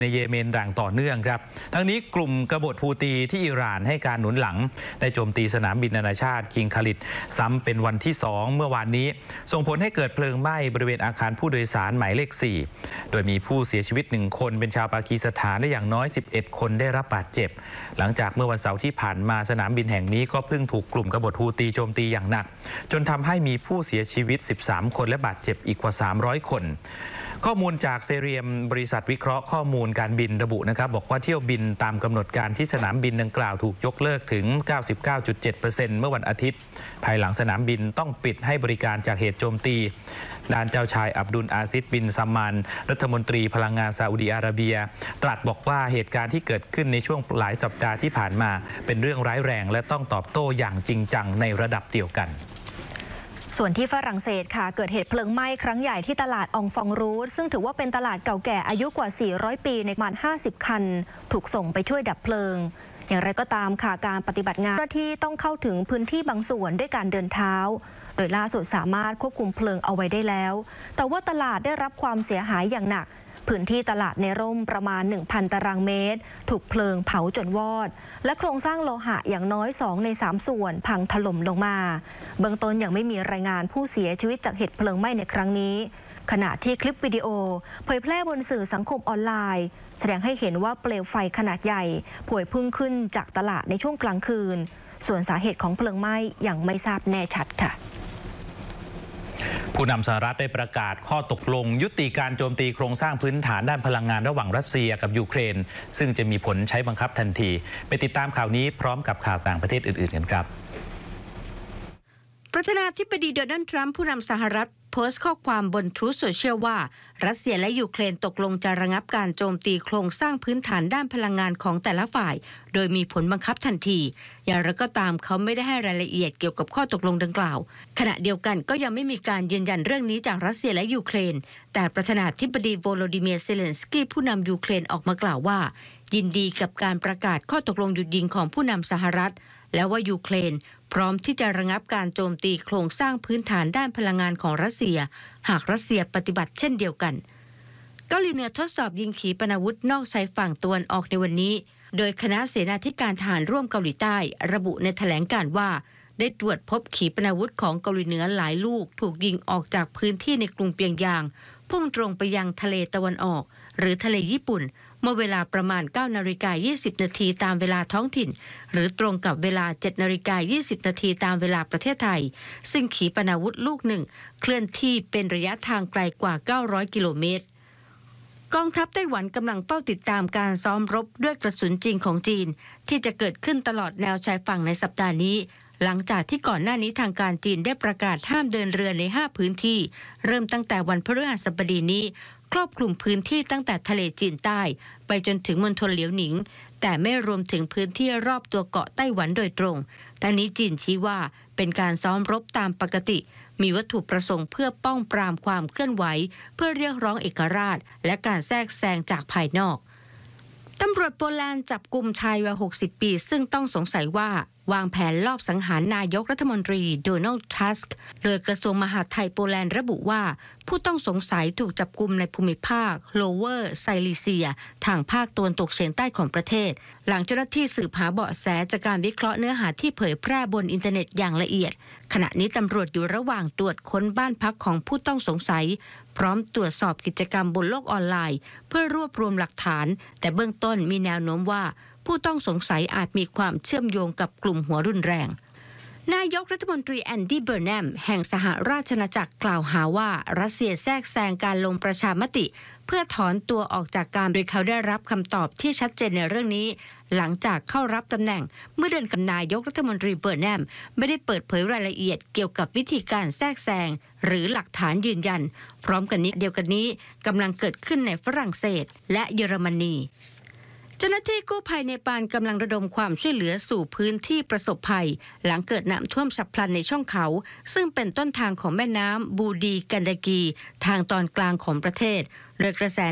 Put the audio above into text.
ในเยเมนอย่างต่อเนื่องครับทั้งนี้กลุ่มกบฏฮูตีที่อิหร่านให้การหนุนหลังได้โจมตีสนามบินนานาชาติคิงคาลิดซ้ำเป็นวันที่2เมื่อวานนี้ส่งผลให้เกิดเพลิงไหม้บริเวณอาคารผู้โดยสารหมายเลข4โดยมีผู้เสียชีวิต1คนเป็นชาวปากีสถานและอย่างน้อย11คนได้รับบาดเจ็บหลังจากเมื่อวันเสาร์ที่ผ่านมาสนามบินแห่งนี้ก็เพิ่งถูกกลุ่มกบฏฮูตีโจมตีอย่างหนักจนทำให้มีผู้เสียชีวิต13คนและบาดเจ็บอีกกว่า300คนข้อมูลจากเซเรียมบริษัทวิเคราะห์ข้อมูลการบินระบุนะครับบอกว่าเที่ยวบินตามกำหนดการที่สนามบินดังกล่าวถูกยกเลิกถึง 99.7% เมื่อวันอาทิตย์ภายหลังสนามบินต้องปิดให้บริการจากเหตุโจมตีด้านเจ้าชายอับดุลอาซิดบินซัมมานรัฐมนตรีพลังงานซาอุดิอาระเบียตรัสบอกว่าเหตุการณ์ที่เกิดขึ้นในช่วงหลายสัปดาห์ที่ผ่านมาเป็นเรื่องร้ายแรงและต้องตอบโต้อย่างจริงจังในระดับเดียวกันส่วนที่ฝรั่งเศสค่ะเกิดเหตุเพลิงไหม้ครั้งใหญ่ที่ตลาดองฟองรูทซึ่งถือว่าเป็นตลาดเก่าแก่อายุกว่า400ปีในประมาณ50คันถูกส่งไปช่วยดับเพลิงอย่างไรก็ตามค่ะการปฏิบัติงานเจ้าหน้าที่ต้องเข้าถึงพื้นที่บางส่วนด้วยการเดินเท้าโดยล่าสุดสามารถควบคุมเพลิงเอาไว้ได้แล้วแต่ว่าตลาดได้รับความเสียหายอย่างหนักพื้นที่ตลาดในร่มประมาณ 1,000 ตารางเมตรถูกเพลิงเผาจนวอดและโครงสร้างโลหะอย่างน้อย2 ใน 3 ส่วนพังถล่มลงมาเบื้องต้นยังไม่มีรายงานผู้เสียชีวิตจากเหตุเพลิงไหม้ในครั้งนี้ขณะที่คลิปวิดีโอเผยแพร่บนสื่อสังคมออนไลน์แสดงให้เห็นว่าเปลวไฟขนาดใหญ่พวยพุ่งขึ้นจากตลาดในช่วงกลางคืนส่วนสาเหตุของเพลิงไหม้ยังไม่ทราบแน่ชัดค่ะผู้นำสหรัฐได้ประกาศข้อตกลงยุติการโจมตีโครงสร้างพื้นฐานด้านพลังงานระหว่างรัสเซียกับยูเครนซึ่งจะมีผลใช้บังคับทันทีไปติดตามข่าวนี้พร้อมกับข่าวต่างประเทศอื่นๆกันครับประธานาธิบดีโดนัลด์ทรัมป์ผู้นำสหรัฐโพสต์ข้อความบนทรูธโซเชียลว่ารัสเซียและยูเครนตกลงจะระงับการโจมตีโครงสร้างพื้นฐานด้านพลังงานของแต่ละฝ่ายโดยมีผลบังคับทันทีอย่างไรก็ตามเขาไม่ได้ให้รายละเอียดเกี่ยวกับข้อตกลงดังกล่าวขณะเดียวกันก็ยังไม่มีการยืนยันเรื่องนี้จากรัสเซียและยูเครนแต่ประธานาธิบดีโวโลดิเมียร์เซเลนสกี้ผู้นำยูเครนออกมากล่าวว่ายินดีกับการประกาศข้อตกลงหยุดยิงของผู้นำสหรัฐและว่ายูเครนพร้อมที่จะระงับการโจมตีโครงสร้างพื้นฐานด้านพลังงานของรัสเซียหากรัสเซียปฏิบัติเช่นเดียวกันเกาหลีเหนือทดสอบยิงขีปนาวุธนอกชายฝั่งตะวันออกในวันนี้โดยคณะเสนาธิการทหารร่วมเกาหลีใต้ระบุในแถลงการณ์ว่าได้ตรวจพบขีปนาวุธของเกาหลีเหนือหลายลูกถูกยิงออกจากพื้นที่ในกรุงเปียงยางพุ่งตรงไปยังทะเลตะวันออกหรือทะเลญี่ปุ่นเมื่อเวลาประมาณ 9:20 นาทีตามเวลาท้องถิ่นหรือตรงกับเวลา 7:20 นาทีตามเวลาประเทศไทยซึ่งขีปนาวุธลูกหนึ่งเคลื่อนที่เป็นระยะทางไกลกว่า900กิโลเมตรกองทัพไต้หวันกำลังเฝ้าติดตามการซ้อมรบด้วยกระสุนจริงของจีนที่จะเกิดขึ้นตลอดแนวชายฝั่งในสัปดาห์นี้หลังจากที่ก่อนหน้านี้ทางการจีนได้ประกาศห้ามเดินเรือใน5พื้นที่เริ่มตั้งแต่วันพฤหัสบดีนี้ครอบคลุมพื้นที่ตั้งแต่ทะเลจีนใต้ไปจนถึงมณฑลเหลียวหนิงแต่ไม่รวมถึงพื้นที่รอบตัวเกาะไต้หวันโดยตรงทั้งนี้จีนชี้ว่าเป็นการซ้อมรบตามปกติมีวัตถุประสงค์เพื่อป้องปรามความเคลื่อนไหวเพื่อเรียกร้องเอกราชและการแทรกแซงจากภายนอกตำรวจโปแลนด์จับกุมชายวัย60 ปีซึ่งต้องสงสัยว่าวางแผนลอบสังหารนายกรัฐมนตรีโดนัลด์ ทัสก์โดยกระทรวงมหาดไทยโปแลนด์ระบุว่าผู้ต้องสงสัยถูกจับกุมในภูมิภาคโลเวอร์ไซลีเซียทางภาคตะวันตกเฉียงใต้ของประเทศหลังเจ้าหน้าที่สืบหาเบาะแสจากการวิเคราะห์เนื้อหาที่เผยแพร่บนอินเทอร์เน็ตอย่างละเอียดขณะนี้ตำรวจอยู่ระหว่างตรวจค้นบ้านพักของผู้ต้องสงสัยพร้อมตรวจสอบกิจกรรมบนโลกออนไลน์เพื่อรวบรวมหลักฐานแต่เบื้องต้นมีแนวโน้มว่าผู้ต้องสงสัยอาจมีความเชื่อมโยงกับกลุ่มหัวรุนแรงนายกรัฐมนตรีแอนดี้เบอร์แนมแห่งสหราชอาณาจักรกล่าวหาว่ารัสเซียแทรกแซงการลงประชามติเพื่อถอนตัวออกจากการโดยเขาได้รับคำตอบที่ชัดเจนในเรื่องนี้หลังจากเข้ารับตำแหน่งเมื่อเดือนกันยายนนายกรัฐมนตรีเบอร์แนมไม่ได้เปิดเผยรายละเอียดเกี่ยวกับวิธีการแทรกแซงหรือหลักฐานยืนยันพร้อมกันนี้เดียวกันนี้กำลังเกิดขึ้นในฝรั่งเศสและเยอรมนีเจ้าหน้าที่กู้ภัยเนปาลกำลังระดมความช่วยเหลือสู่พื้นที่ประสบภัยหลังเกิดน้ำท่วมฉับพลันในช่องเขาซึ่งเป็นต้นทางของแม่น้ำบูดีกันดากีทางตอนกลางของประเทศโดยกระแส